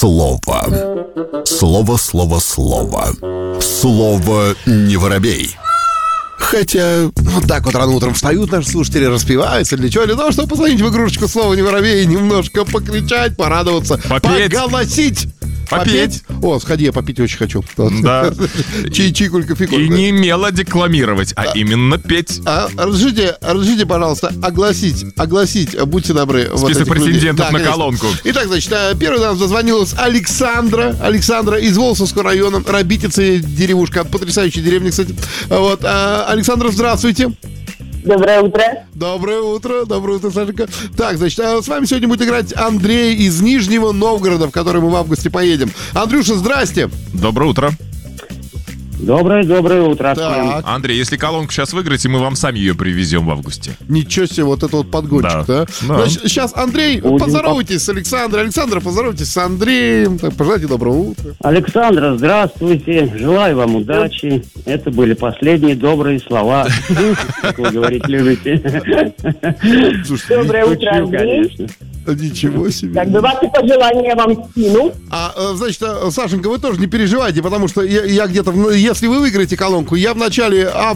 слово. Слово. Слово не воробей. Хотя, вот так вот рано утром встают наши слушатели, распеваются. Для чего? Для того, чтобы позвонить в игрушечку «Слово не воробей» и немножко покричать, порадоваться, попеть. Поголосить. Попеть. О, сходи, я попить очень хочу. Да. Чикулька-фикулька. И не мелодекламировать, а именно петь. Разрешите, пожалуйста, огласить, будьте добры. Список претендентов на колонку. Итак, значит, первый нам дозвонилась Александра из Волховского района, Рабитица деревушка, потрясающая деревня, кстати. Вот, Александра, здравствуйте. Доброе утро. Доброе утро, Сашенька. Так, значит, с вами сегодня будет играть Андрей из Нижнего Новгорода, в который мы в августе поедем. Андрюша, здрасте. Доброе утро. Доброе утро. Так. Андрей, если колонку сейчас выиграете, мы вам сами ее привезем в августе. Ничего себе, вот это вот подгончик, да? Значит, сейчас, Андрей, поздоровайтесь с Александрой. Александра, поздоровайтесь с Андреем. Так, пожелайте доброго утра. Александра, здравствуйте. Желаю вам удачи. Это были последние добрые слова. Как вы говорить любите. Доброе утро, Андрей. Ничего себе. Так, давайте пожелания вам скину. Значит, Сашенька, вы тоже не переживайте, потому что я где-то, если вы выиграете колонку, я в начале